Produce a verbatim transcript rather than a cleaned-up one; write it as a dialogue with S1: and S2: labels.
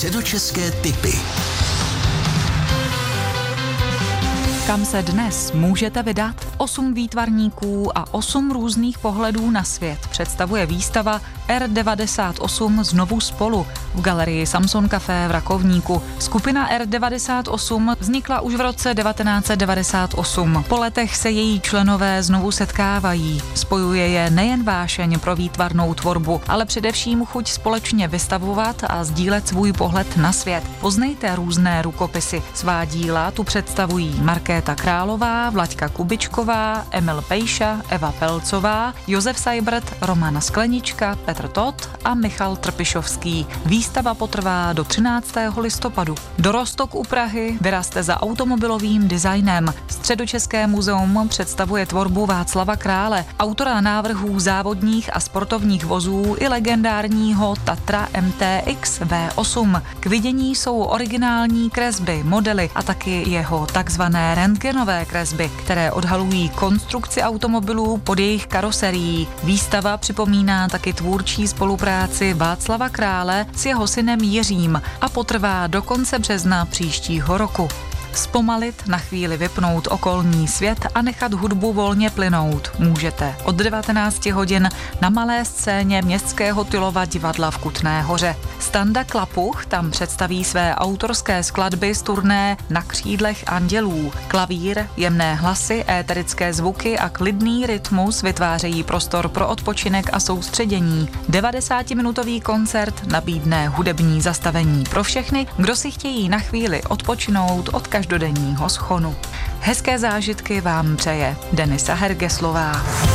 S1: Středočeské tipy.
S2: Kam se dnes můžete vydat? Osm výtvarníků a osm různých pohledů na svět představuje výstava R devadesát osm Znovu spolu v galerii Samson Café v Rakovníku. Skupina R devadesát osm vznikla už v roce devatenáct set devadesát osm. Po letech se její členové znovu setkávají. Spojuje je nejen vášeň pro výtvarnou tvorbu, ale především chuť společně vystavovat a sdílet svůj pohled na svět. Poznejte různé rukopisy. Svá díla tu představují Markéta Králová, Vlaďka Kubičková, Emil Pejša, Eva Pelcová, Josef Seibert, Romana Sklenička, Petr Todt a Michal Trpišovský. Výstava potrvá do třináctého listopadu. Do Roztok u Prahy vyrazte za automobilovým designem. Středočeské muzeum představuje tvorbu Václava Krále, autora návrhů závodních a sportovních vozů i legendárního Tatra M T X V osm. K vidění jsou originální kresby, modely a taky jeho takzvané rentgenové kresby, které odhalují konstrukci automobilů pod jejich karoserií. Výstava připomíná taky tvůrčí spolupráci Václava Krále s jeho synem Jiřím a potrvá do konce března příštího roku. Zpomalit, na chvíli vypnout okolní svět a nechat hudbu volně plynout můžete od devatenácti hodin na malé scéně Městského Tylova divadla v Kutné Hoře. Standa Klapuch tam představí své autorské skladby z turné Na křídlech andělů. Klavír, jemné hlasy, éterické zvuky a klidný rytmus vytvářejí prostor pro odpočinek a soustředění. devadesátiminutový koncert nabídne hudební zastavení pro všechny, kdo si chtějí na chvíli odpočinout od každodenního schonu. Hezké zážitky vám přeje Denisa Hergeslová.